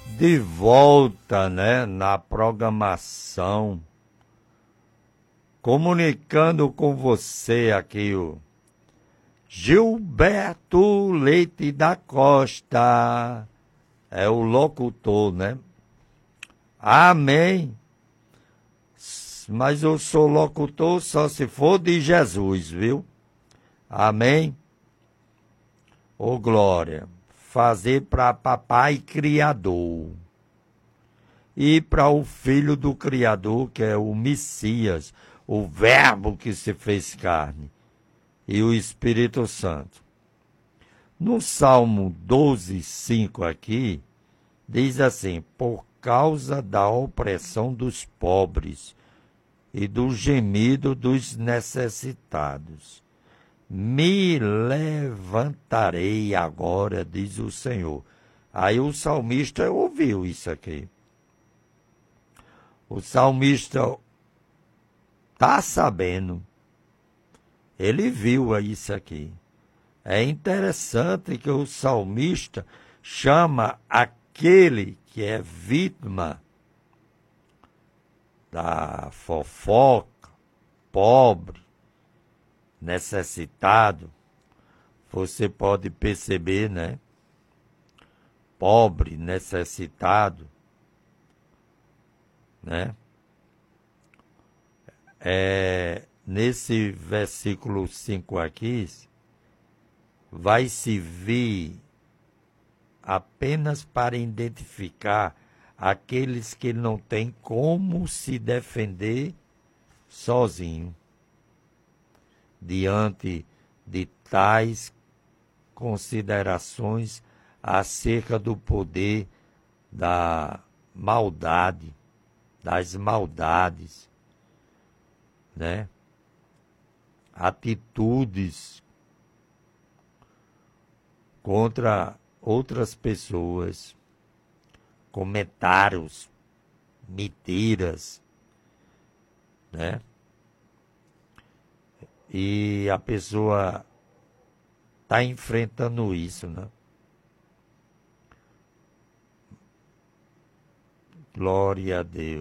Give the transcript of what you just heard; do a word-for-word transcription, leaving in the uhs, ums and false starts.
de volta, né, na programação, comunicando com você aqui o Gilberto Leite da Costa, é o locutor, né? Amém. Mas eu sou locutor só se for de Jesus, viu? Amém. Ô glória, fazer para papai criador e para o filho do criador, que é o Messias, o verbo que se fez carne, e o Espírito Santo. No Salmo doze, cinco aqui, diz assim: por causa da opressão dos pobres e do gemido dos necessitados, me levantarei agora, diz o Senhor. Aí o salmista ouviu isso aqui. O salmista está sabendo. Ele viu isso aqui. É interessante que o salmista chama aquele que é vítima da fofoca, pobre, necessitado. Você pode perceber, né? Pobre, necessitado, né? É, nesse versículo cinco aqui, vai se vir apenas para identificar aqueles que não têm como se defender sozinho diante de tais considerações acerca do poder da maldade, das maldades, né? Atitudes contra outras pessoas, comentários, mentiras, né? E a pessoa está enfrentando isso, né? Glória a Deus.